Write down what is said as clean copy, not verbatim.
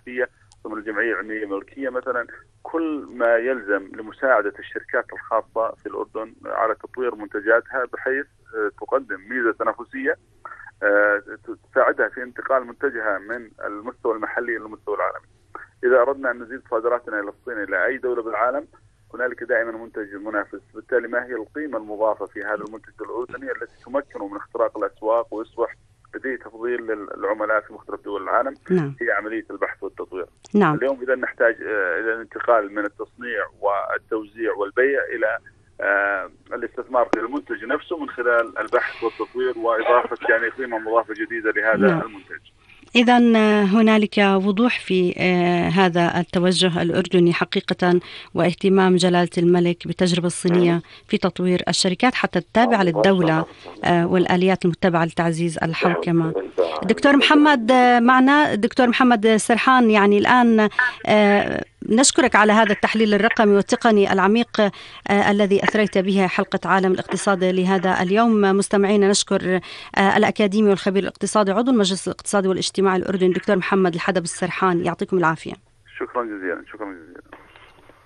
البحثية ضمن الجمعية العلمية الملكية مثلا، كل ما يلزم لمساعدة الشركات الخاصة في الأردن على تطوير منتجاتها بحيث تقدم ميزة تنافسية تساعدها في انتقال منتجها من المستوى المحلي إلى المستوى العالمي. إذا أردنا أن نزيد صادراتنا إلى الصين إلى أي دولة بالعالم، هنالك دائما منتج منافس. بالتالي ما هي القيمة المضافة في هذا المنتج الأردني التي تمكنه من اختراق الأسواق ويصبح لديه تفضيل للعملاء في مختلف دول العالم؟ نعم. هي عملية البحث والتطوير. نعم. اليوم إذا نحتاج إلى الانتقال من التصنيع والتوزيع والبيع إلى الاستثمار في المنتج نفسه من خلال البحث والتطوير وإضافة يعني قيمة مضافة جديدة لهذا نعم. المنتج. إذا هنالك وضوح في هذا التوجه الأردني حقيقة، واهتمام جلالة الملك بالتجربة الصينية في تطوير الشركات حتى التابعة للدولة والآليات المتبعة لتعزيز الحوكمة. دكتور محمد معنا، دكتور محمد سرحان، يعني الآن نشكرك على هذا التحليل الرقمي والتقني العميق الذي أثريت به حلقة عالم الاقتصاد لهذا اليوم. مستمعينا، نشكر الأكاديمي والخبير الاقتصادي عضو المجلس الاقتصادي والاجتماعي الأردني دكتور محمد الحدب السرحان. يعطيكم العافية. شكرا جزيلا. شكرا جزيلا.